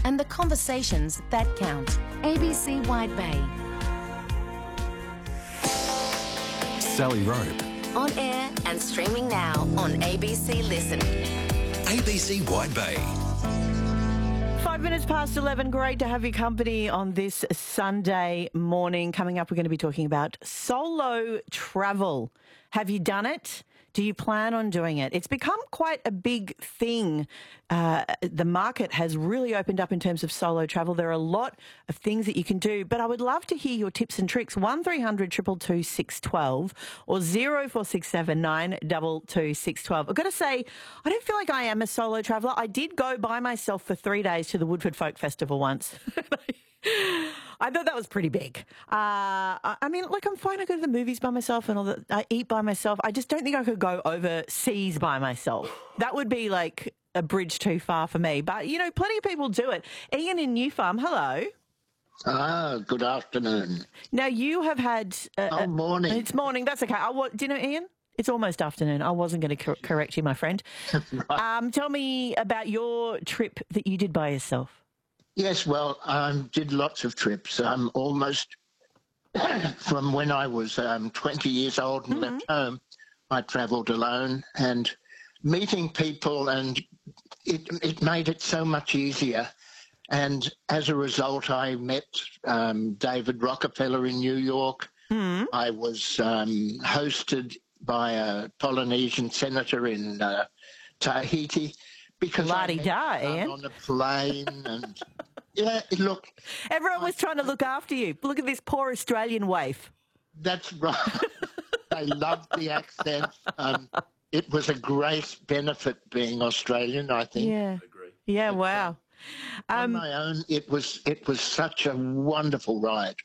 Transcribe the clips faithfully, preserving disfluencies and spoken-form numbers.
and the conversations that count. A B C Wide Bay. Sally Rope. On air and streaming now on A B C Listen. A B C Wide Bay. Five minutes past eleven. Great to have your company on this Sunday morning. Coming up, we're going to be talking about solo travel. Have you done it? Do you plan on doing it? It's become quite a big thing. Uh, the market has really opened up in terms of solo travel. There are a lot of things that you can do, but I would love to hear your tips and tricks. one three hundred two two two six one two or zero four six seven nine two two six one two. I've got to say, I don't feel like I am a solo traveller. I did go by myself for three days to the Woodford Folk Festival once. I thought that was pretty big. Uh, I I mean, like, I'm fine. I go to the movies by myself and all that. I eat by myself. I just don't think I could go overseas by myself. That would be like a bridge too far for me. But, you know, plenty of people do it. Ian in New Farm, hello. Ah, good afternoon. Now, you have had... Uh, Oh, morning. It's morning. That's okay. I, wa- do you know, Ian? It's almost afternoon. I wasn't going to cor- correct you, my friend. Right. Um, tell me about your trip that you did by yourself. Yes, well, I um, did lots of trips. Um, almost from when I was um, twenty years old and Mm-hmm. left home, I travelled alone, and meeting people, and it, it made it so much easier. And as a result, I met um, David Rockefeller in New York. Mm-hmm. I was um, hosted by a Polynesian senator in uh, Tahiti. Because I met La-di-da, him Ian. on a plane, and yeah, look, Everyone was trying to look after you. Look at this poor Australian waif. that's right. They loved the accent. Um, it was a great benefit being Australian, I think. Yeah. Yeah, wow. On Um, my own, it was it was such a wonderful ride.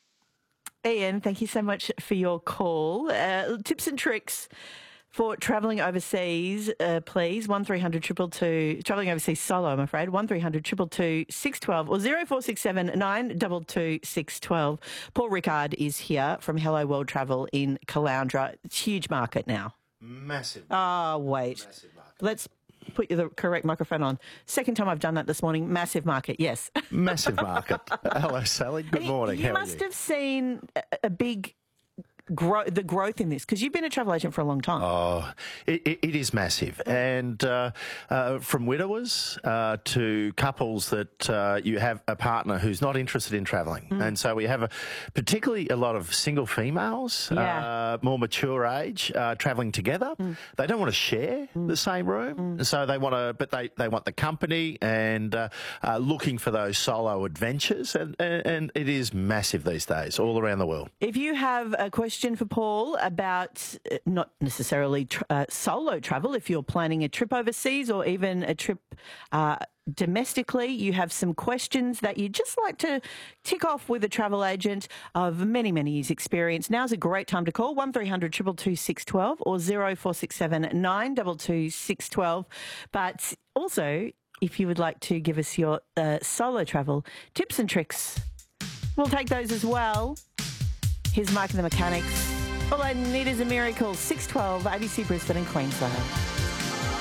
Ian, thank you so much for your call. Uh, tips and tricks for travelling overseas, uh, please. one three hundred two two two, travelling overseas solo, I'm afraid. one three hundred two two two six one two or zero four six seven nine two two six one two. Paul Rickard is here from Hello World Travel in Caloundra. It's a huge market now. Massive. Oh, wait. Massive market. Let's put the correct microphone on. Second time I've done that this morning. Massive market, yes. Massive market. Hello, Sally. Good morning. You How must are you? have seen a, a big... Grow, the growth in this, because you've been a travel agent for a long time. Oh, it, it, it is massive. And uh, uh, from widowers uh, to couples that uh, you have a partner who's not interested in travelling. Mm. And so we have a, particularly a lot of single females, Yeah. uh, more mature age, uh, travelling together. Mm. They don't want to share the same room. So they want to, but they, they want the company and uh, uh, looking for those solo adventures. And, and, and it is massive these days, all around the world. If you have a question for Paul about uh, not necessarily tr- uh, solo travel, if you're planning a trip overseas or even a trip uh, domestically, you have some questions that you'd just like to tick off with a travel agent of many, many years' experience, now's a great time to call one three hundred two two two six one two or zero four six seven nine two two six one two. But also, if you would like to give us your uh, solo travel tips and tricks, we'll take those as well. Here's Mark and the Mechanics. All I need is a miracle. six twelve, A B C Brisbane and Queensland.